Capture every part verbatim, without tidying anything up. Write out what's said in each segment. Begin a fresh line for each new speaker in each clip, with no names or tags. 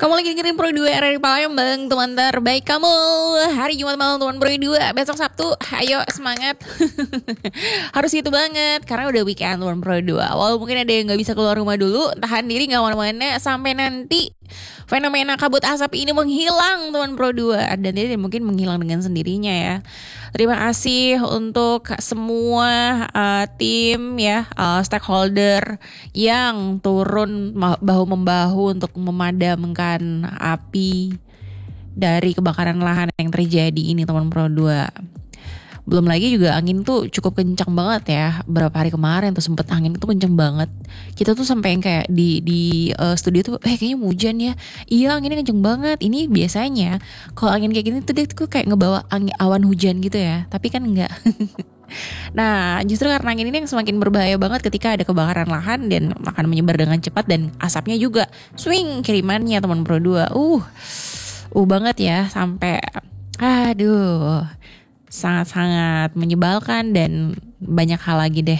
Kamu lagi dengerin Pro dua R R Palembang, teman terbaik kamu. Hari Jumat malam teman Pro dua, besok Sabtu, ayo semangat. Harus gitu banget, karena udah weekend teman Pro dua. Walau mungkin ada yang gak bisa keluar rumah dulu, tahan diri gak mana-mana sampai nanti fenomena kabut asap ini menghilang teman Pro dua. Dan jadi mungkin menghilang dengan sendirinya ya. Terima kasih untuk semua uh, tim ya, uh, stakeholder yang turun bahu-membahu untuk memadamkan api dari kebakaran lahan yang terjadi ini teman Pro dua. Belum lagi juga angin tuh cukup kencang banget ya. Berapa hari kemarin tuh sempet angin itu kencang banget. Kita tuh sampai yang kayak di di uh, studio tuh eh kayaknya hujan ya. Iya anginnya kencang banget. Ini biasanya kalau angin kayak gini tuh dia tuh kayak ngebawa angin, awan hujan gitu ya. Tapi kan enggak. Nah justru karena angin ini yang semakin berbahaya banget ketika ada kebakaran lahan dan akan menyebar dengan cepat dan asapnya juga swing kirimannya teman Pro dua. Uh, uh banget ya sampai aduh. Sangat-sangat menyebalkan dan banyak hal lagi deh.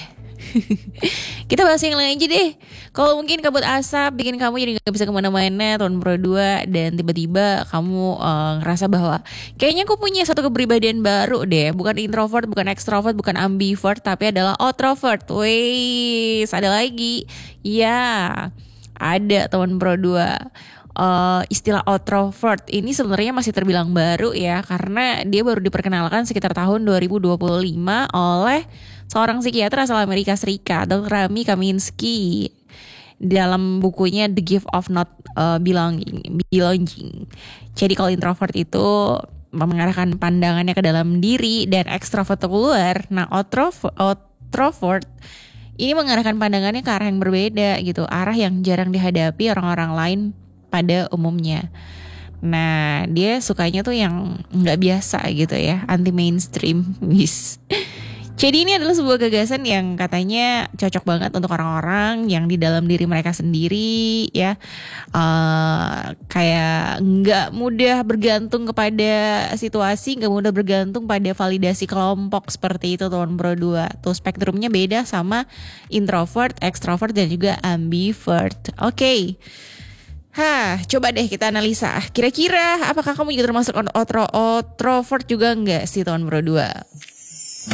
Kita bahas yang lain aja deh. Kalau mungkin kabut asap bikin kamu jadi gak bisa kemana-mana tahun Pro dua dan tiba-tiba kamu uh, ngerasa bahwa kayaknya aku punya satu kepribadian baru deh. Bukan introvert, bukan extrovert, bukan ambivert, tapi adalah outrovert. Wih, ada lagi. Ya, ada teman Pro dua. Uh, istilah outrovert ini sebenarnya masih terbilang baru ya, karena dia baru diperkenalkan sekitar tahun dua ribu dua puluh lima oleh seorang psikiater asal Amerika Serikat, dokter Rami Kaminsky, dalam bukunya The Gift of Not uh, Belonging. Belonging. Jadi kalau introvert itu mengarahkan pandangannya ke dalam diri dan ekstrovert keluar. Nah, outrovert, outrovert ini mengarahkan pandangannya ke arah yang berbeda gitu, arah yang jarang dihadapi orang-orang lain pada umumnya. Nah, dia sukanya tuh yang nggak biasa gitu ya, anti mainstream. Wis. Jadi ini adalah sebuah gagasan yang katanya cocok banget untuk orang-orang yang di dalam diri mereka sendiri ya, uh, kayak nggak mudah bergantung kepada situasi, nggak mudah bergantung pada validasi kelompok seperti itu teman Pro dua. Tuh spektrumnya beda sama introvert, extrovert dan juga ambivert. Oke. Okay. Hah, coba deh kita analisa. Kira-kira apakah kamu juga termasuk outro, outrovert juga enggak sih tahun Pro dua?